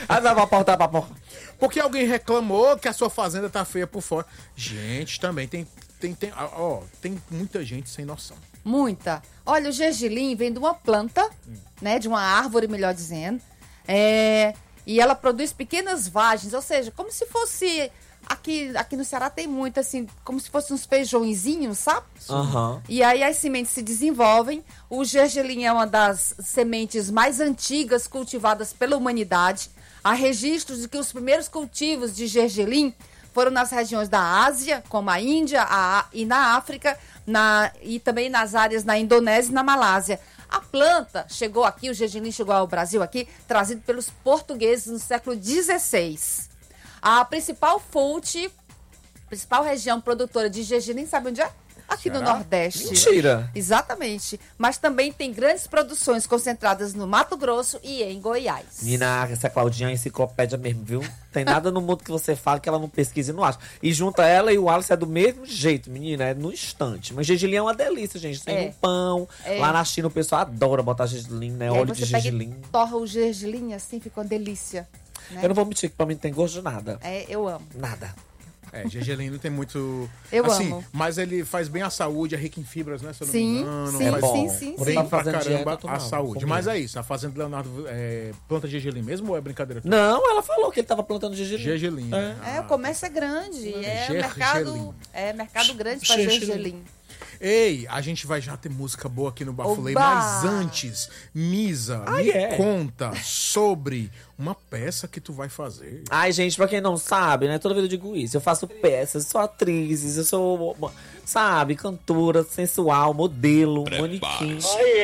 Vai portar pra porra. Porque alguém reclamou que a sua fazenda tá feia por fora. Gente, também tem muita gente sem noção. Muita. Olha, o gergelim vem de uma planta, né? De uma árvore, melhor dizendo. E ela produz pequenas vagens, ou seja, como se fosse... Aqui no Ceará tem muito, assim, como se fossem uns feijõezinhos, sabe? Aham. E aí as sementes se desenvolvem. O gergelim é uma das sementes mais antigas cultivadas pela humanidade. Há registros de que os primeiros cultivos de gergelim foram nas regiões da Ásia, como a Índia e na África, e também nas áreas na Indonésia e na Malásia. A planta chegou aqui, o gergelim chegou ao Brasil aqui, trazido pelos portugueses no século XVI. A principal fonte, principal região produtora de gergelim, sabe onde é? Aqui no Nordeste. Mentira. Exatamente. Mas também tem grandes produções concentradas no Mato Grosso e em Goiás. Menina, essa Claudinha é enciclopédia mesmo, viu? Tem nada no mundo que você fala que ela não pesquisa e não acha. E junta ela e o Wallace é do mesmo jeito, menina, é no instante. Mas gergelim é uma delícia, gente. Tem um pão. Lá na China o pessoal adora botar gergelim, né? Óleo de gergelim. Pega e torra o gergelim assim, fica uma delícia. Né? Eu não vou mentir que pra mim não tem gosto de nada. Eu amo. Nada. Gergelim não tem muito... Eu amo. Mas ele faz bem à saúde, é rico em fibras, né? Se eu não me engano. Sim, é bom. sim. Bem pra caramba dieta, a saúde. Mas é isso, a fazenda do Leonardo planta gergelim mesmo ou é brincadeira? Não, ela falou que ele tava plantando gergelim. Gergelim. O comércio é grande. Mercado grande para gergelim. Ei, a gente vai já ter música boa aqui no Bafulei, Oba! mas antes, Misa, conta sobre uma peça que tu vai fazer. Ai, gente, pra quem não sabe, né? Toda vez eu digo isso. Eu faço peças, sou atrizes, eu sou, sabe, cantora, sensual, modelo, manequim.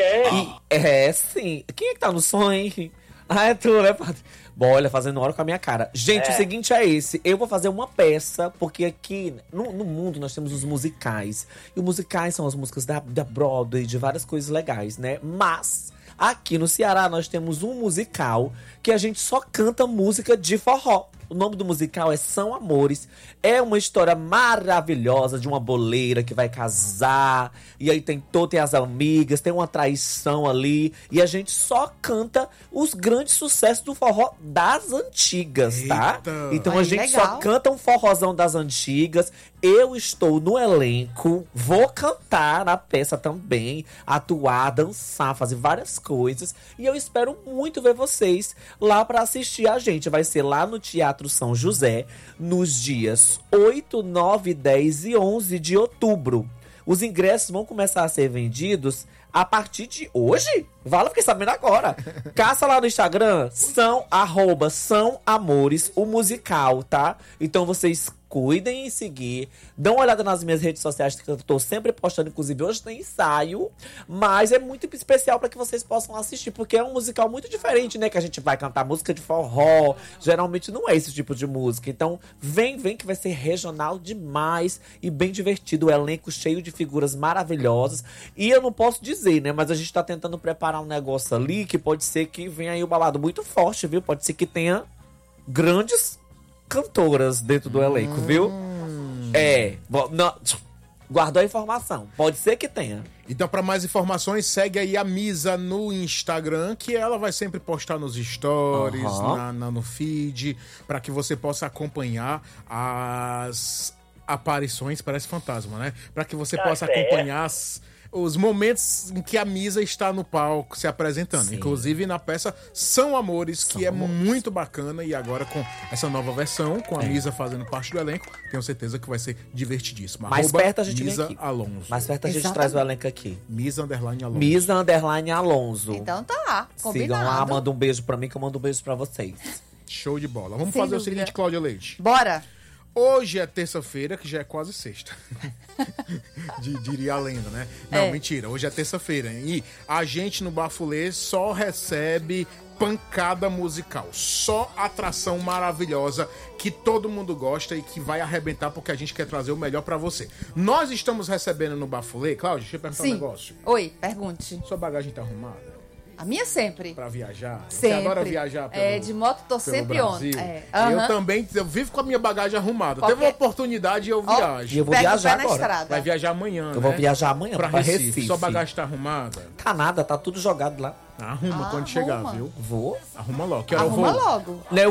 Sim. Quem é que tá no som, hein? É tu, né, padre? Bom, olha, fazendo hora com a minha cara. Gente, o seguinte é esse. Eu vou fazer uma peça, porque aqui no mundo nós temos os musicais. E os musicais são as músicas da Broadway, de várias coisas legais, né? Mas aqui no Ceará nós temos um musical que a gente só canta música de forró. O nome do musical é São Amores. É uma história maravilhosa de uma boleira que vai casar. E aí tem as amigas, tem uma traição ali. E a gente só canta os grandes sucessos do forró das antigas, tá? Então a gente só canta um forrozão das antigas. Eu estou no elenco, vou cantar na peça também, atuar, dançar, fazer várias coisas. E eu espero muito ver vocês lá pra assistir a gente. Vai ser lá no Teatro São José, nos dias 8, 9, 10 e 11 de outubro. Os ingressos vão começar a ser vendidos a partir de hoje? Fiquei sabendo agora. Caça lá no Instagram, são Amores, o musical, tá? Então vocês cuidem em seguir. Dão uma olhada nas minhas redes sociais, que eu tô sempre postando. Inclusive, hoje tem ensaio. Mas é muito especial para que vocês possam assistir. Porque é um musical muito diferente, né? Que a gente vai cantar música de forró. Geralmente não é esse tipo de música. Então, vem que vai ser regional demais. E bem divertido. O elenco cheio de figuras maravilhosas. E eu não posso dizer, né? Mas a gente tá tentando preparar um negócio ali. Que pode ser que venha aí o balado muito forte, viu? Pode ser que tenha grandes cantoras dentro do elenco, viu? Guardou a informação. Pode ser que tenha. Então, para mais informações, segue aí a Misa no Instagram, que ela vai sempre postar nos stories, no feed, para que você possa acompanhar as aparições, parece fantasma, né? Para que você possa acompanhar os momentos em que a Misa está no palco se apresentando. Sim. Inclusive na peça São Amores, que é muito bacana. E agora com essa nova versão, com a Misa fazendo parte do elenco, tenho certeza que vai ser divertidíssimo. Mais perto a gente Misa vem aqui. Alonso. Mais perto a gente traz o elenco aqui. Misa_Alonso. Misa_Alonso. Então tá, combinado. Sigam lá, manda um beijo pra mim, que eu mando um beijo pra vocês. Show de bola. Vamos fazer o seguinte, Cláudia Leite. Bora! Hoje é terça-feira, que já é quase sexta. Diria a lenda, né? Não, mentira. Hoje é terça-feira. E a gente no Bafulê só recebe pancada musical. Só atração maravilhosa que todo mundo gosta e que vai arrebentar porque a gente quer trazer o melhor pra você. Nós estamos recebendo no Bafulê... Cláudia, deixa eu perguntar um negócio. Oi, pergunte. Sua bagagem tá arrumada? A minha sempre. Pra viajar? Sempre. Você adora viajar de moto tô sempre on. Eu também, eu vivo com a minha bagagem arrumada. Teve uma oportunidade e eu viajo. E eu vou viajar agora. Estrada. Vai viajar amanhã, Eu vou viajar amanhã pra Recife. Sua bagagem tá arrumada? Tá nada, tá tudo jogado lá. Arruma quando chegar, viu? Vou. Arruma logo. Que hora Arruma eu vou? logo. Né,